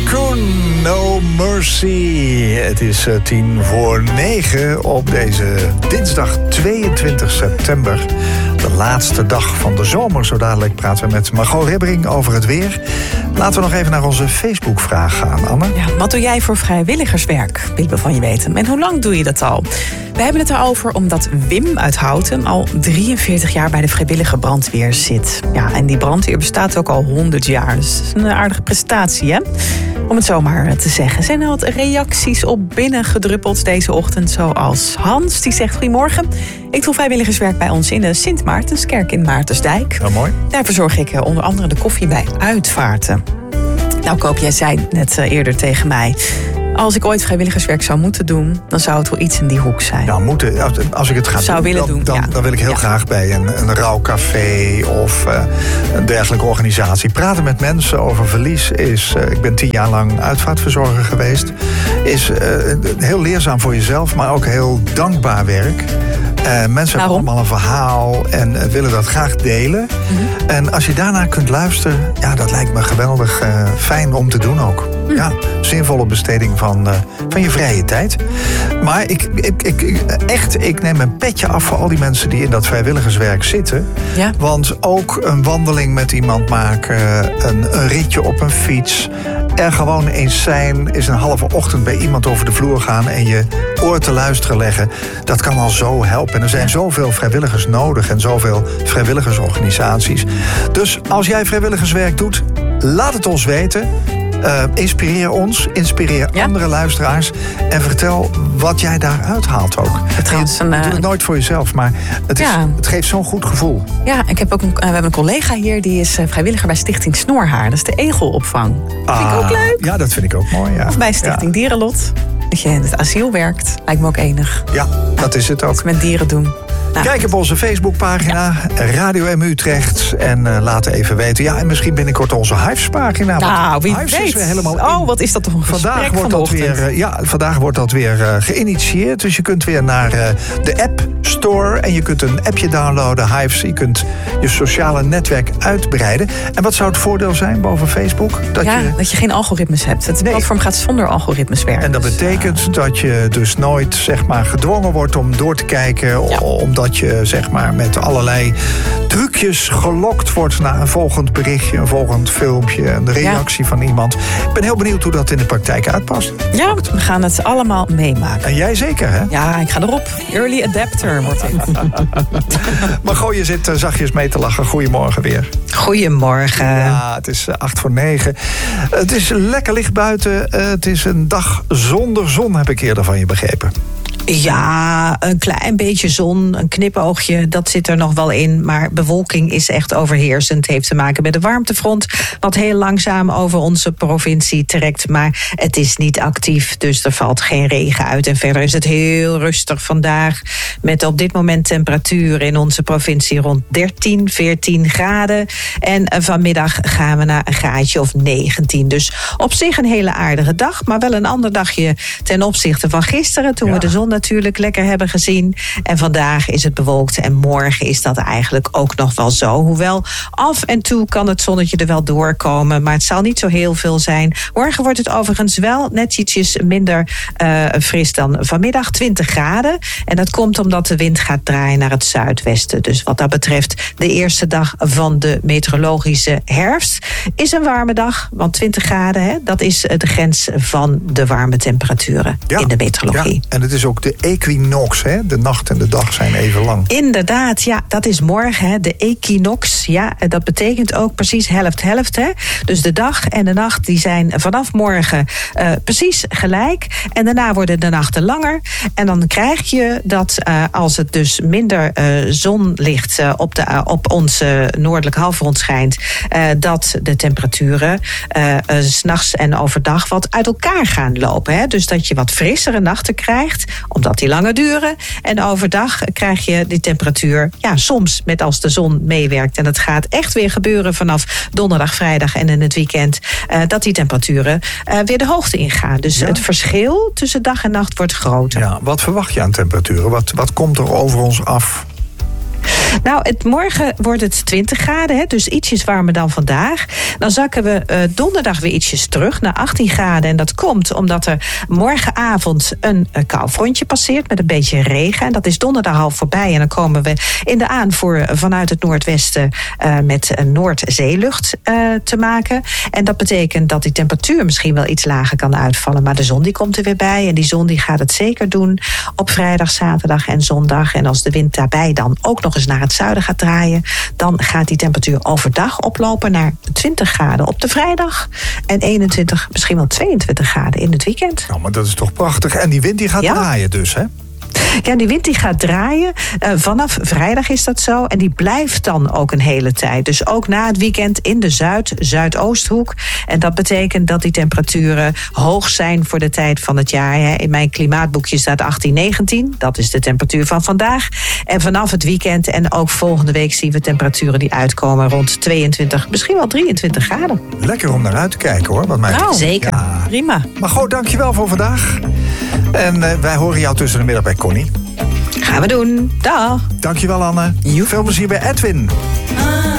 Raccoon, No Mercy. Het is 8:50 op deze dinsdag 22 september. De laatste dag van de zomer. Zo dadelijk praten we met Margot Ribbering over het weer. Laten we nog even naar onze Facebook-vraag gaan, Anne. Ja, wat doe jij voor vrijwilligerswerk? Willen we van je weten. En hoe lang doe je dat al? We hebben het erover omdat Wim uit Houten al 43 jaar bij de vrijwillige brandweer zit. Ja, en die brandweer bestaat ook al 100 jaar. Dus dat is een aardige prestatie, hè? Om het zo maar te zeggen. Zijn er wat reacties op binnengedruppeld deze ochtend, zoals Hans. Die zegt: goedemorgen. Ik doe vrijwilligerswerk bij ons in de Sint Maartenskerk in Maartensdijk. Heel mooi. Daar verzorg ik onder andere de koffie bij uitvaarten. Nou, Koop, jij zei net eerder tegen mij: als ik ooit vrijwilligerswerk zou moeten doen, dan zou het wel iets in die hoek zijn. Nou, moeten. Als ik het ga doen, dan wil ik heel graag bij een rouwcafé of een dergelijke organisatie. Praten met mensen over verlies is... ik ben 10 jaar lang uitvaartverzorger geweest. Is heel leerzaam voor jezelf, maar ook heel dankbaar werk. Mensen hebben allemaal een verhaal en willen dat graag delen. Mm-hmm. En als je daarna kunt luisteren, ja, dat lijkt me geweldig fijn om te doen ook. Mm. Ja, zinvolle besteding van je vrije tijd. Maar ik neem een petje af voor al die mensen die in dat vrijwilligerswerk zitten. Ja. Want ook een wandeling met iemand maken, een ritje op een fiets, er gewoon eens zijn, is een halve ochtend bij iemand over de vloer gaan en je oor te luisteren leggen. Dat kan al zo helpen. En er zijn zoveel vrijwilligers nodig en zoveel vrijwilligersorganisaties. Dus als jij vrijwilligerswerk doet, laat het ons weten. Inspireer ons, inspireer andere luisteraars en vertel wat jij daaruit haalt ook. Doe het nooit voor jezelf, maar het geeft zo'n goed gevoel. Ja, we hebben een collega hier die is vrijwilliger bij Stichting Snorhaar. Dat is de egelopvang. Dat vind ik ook leuk. Ja, dat vind ik ook mooi. Ja. Of bij Stichting Dierenlot. Dat je in het asiel werkt, lijkt me ook enig. Ja, dat is het ook. Wat met dieren doen. Nou, kijk op onze Facebookpagina, Radio M Utrecht. En laat even weten. Ja, en misschien binnenkort onze Hives-pagina. Nou, wie Hives weet. Oh, wat is dat toch een gesprek vandaag wordt dat weer geïnitieerd. Dus je kunt weer naar de App Store. En je kunt een appje downloaden, Hives. Je kunt je sociale netwerk uitbreiden. En wat zou het voordeel zijn boven Facebook? Dat je geen algoritmes hebt. Het platform gaat zonder algoritmes werken. En dat betekent dat je dus nooit gedwongen wordt om door te kijken. Omdat je met allerlei trucjes gelokt wordt naar een volgend berichtje, een volgend filmpje, een reactie van iemand. Ik ben heel benieuwd hoe dat in de praktijk uitpast. Ja, we gaan het allemaal meemaken. En jij zeker, hè? Ja, ik ga erop. Early adapter wordt ik. Margot, je zit zachtjes mee te lachen. Goedemorgen weer. Goedemorgen. Ja, het is 8:50. Het is lekker licht buiten. Het is een dag zonder zon, heb ik eerder van je begrepen. Ja, een klein beetje zon, een knipoogje, dat zit er nog wel in. Maar bewolking is echt overheersend. Heeft te maken met de warmtefront, wat heel langzaam over onze provincie trekt. Maar het is niet actief, dus er valt geen regen uit. En verder is het heel rustig vandaag. Met op dit moment temperatuur in onze provincie rond 13, 14 graden. En vanmiddag gaan we naar een graadje of 19. Dus op zich een hele aardige dag. Maar wel een ander dagje ten opzichte van gisteren, toen we de zon natuurlijk lekker hebben gezien. En vandaag is het bewolkt en morgen is dat eigenlijk ook nog wel zo. Hoewel af en toe kan het zonnetje er wel doorkomen, maar het zal niet zo heel veel zijn. Morgen wordt het overigens wel net ietsjes minder fris dan vanmiddag, 20 graden. En dat komt omdat de wind gaat draaien naar het zuidwesten. Dus wat dat betreft de eerste dag van de meteorologische herfst is een warme dag, want 20 graden, dat is de grens van de warme temperaturen in de meteorologie. Ja, en het is ook de equinox, hè? De nacht en de dag zijn even lang. Inderdaad, ja, dat is morgen, hè? De equinox. Ja, dat betekent ook precies helft-helft, hè? Dus de dag en de nacht die zijn vanaf morgen precies gelijk. En daarna worden de nachten langer. En dan krijg je dat als het dus minder zonlicht op onze noordelijke halfrond schijnt, dat de temperaturen 's nachts en overdag wat uit elkaar gaan lopen. Hè? Dus dat je wat frissere nachten krijgt, omdat die langer duren. En overdag krijg je die temperatuur, soms met als de zon meewerkt. En dat gaat echt weer gebeuren vanaf donderdag, vrijdag en in het weekend, dat die temperaturen weer de hoogte ingaan. Dus het verschil tussen dag en nacht wordt groter. Ja, wat verwacht je aan temperaturen? Wat komt er over ons af? Nou, morgen wordt het 20 graden, dus ietsjes warmer dan vandaag. Dan zakken we donderdag weer ietsjes terug naar 18 graden. En dat komt omdat er morgenavond een koufrontje passeert met een beetje regen. En dat is donderdag al voorbij. En dan komen we in de aanvoer vanuit het noordwesten met noordzeelucht te maken. En dat betekent dat die temperatuur misschien wel iets lager kan uitvallen. Maar de zon die komt er weer bij. En die zon die gaat het zeker doen op vrijdag, zaterdag en zondag. En als de wind daarbij dan ook nog eens naar het zuiden gaat draaien, dan gaat die temperatuur overdag oplopen naar 20 graden op de vrijdag. En 21, misschien wel 22 graden in het weekend. Nou, maar dat is toch prachtig. En die wind die gaat draaien dus, hè? Ja, die wind die gaat draaien. Vanaf vrijdag is dat zo. En die blijft dan ook een hele tijd. Dus ook na het weekend in de Zuidoosthoek. En dat betekent dat die temperaturen hoog zijn voor de tijd van het jaar. In mijn klimaatboekje staat 18, 19. Dat is de temperatuur van vandaag. En vanaf het weekend en ook volgende week zien we temperaturen die uitkomen rond 22, misschien wel 23 graden. Lekker om naar uit te kijken, hoor. Zeker. Ja. Prima. Maar goed, dankjewel voor vandaag. En wij horen jou tussen de middag bij Connie. Gaan we doen. Dag. Dankjewel, Anne. Veel plezier bij Edwin.